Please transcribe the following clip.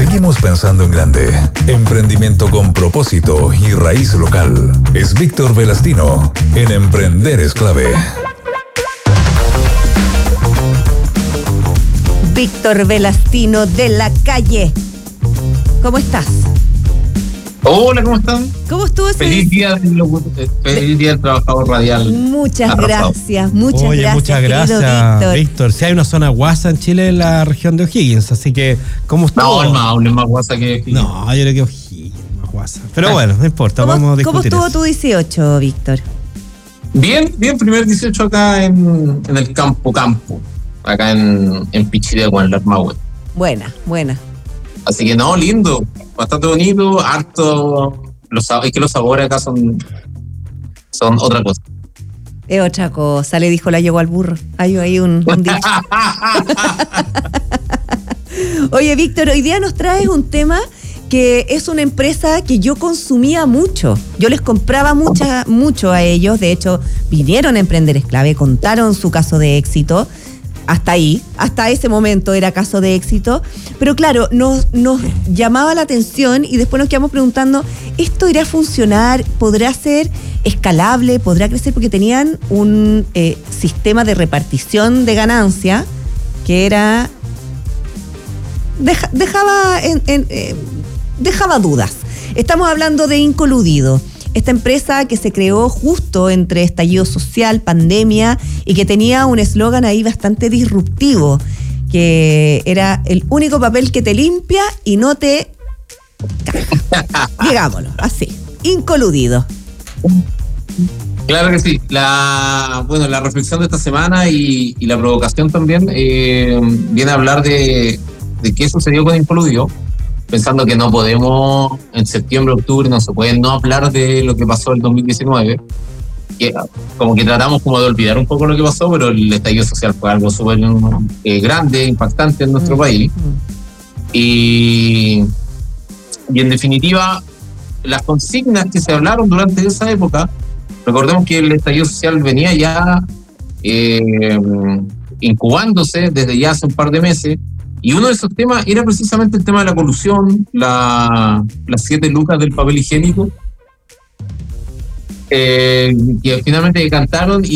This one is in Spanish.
Seguimos pensando en grande. Emprendimiento con propósito y raíz local. Es Víctor Velastino en Emprender es Clave. Víctor Velastino de la calle. ¿Cómo estás? Hola, ¿cómo están? ¿Cómo estuvo ese Feliz día del trabajador radial. Muchas gracias, Muchas gracias, Víctor. Si hay una zona guasa en Chile, en la región de O'Higgins, así que, ¿cómo estuvo? No, el Maule es más guasa que O'Higgins. No, yo creo que O'Higgins es más guasa. Pero bueno, no importa, vamos a discutir. ¿Cómo estuvo tu 18, Víctor? Bien, primer 18 acá en el campo, acá en Pichidegua, en la Armahue. Buena. Así que no, lindo, bastante bonito, harto. Es que los sabores acá son otra cosa. Es otra cosa, le dijo la yegua al burro. Hay ahí un dicho. Oye, Víctor, hoy día nos traes un tema que es una empresa que yo consumía mucho. Yo les compraba mucho a ellos. De hecho, vinieron a Emprender es Clave, contaron su caso de éxito. Hasta ese momento era caso de éxito. Pero claro, nos llamaba la atención y después nos quedamos preguntando, ¿esto irá a funcionar? ¿Podrá ser escalable? ¿Podrá crecer? Porque tenían un sistema de repartición de ganancia que era... dejaba dudas. Estamos hablando de Incoludido. Esta empresa que se creó justo entre estallido social, pandemia, y que tenía un eslogan ahí bastante disruptivo, que era el único papel que te limpia y no te caga. Digámoslo, así, Incoludido. Claro que sí. La reflexión de esta semana y la provocación también viene a hablar de qué sucedió con Incoludido. Pensando que no podemos, en septiembre, octubre, no se puede no hablar de lo que pasó en 2019. Que, como que tratamos como de olvidar un poco lo que pasó, pero el estallido social fue algo súper grande, impactante en nuestro país. Y en definitiva, las consignas que se hablaron durante esa época, recordemos que el estallido social venía ya incubándose desde ya hace un par de meses. Y uno de esos temas era precisamente el tema de la colusión, las 7 lucas del papel higiénico, que finalmente cantaron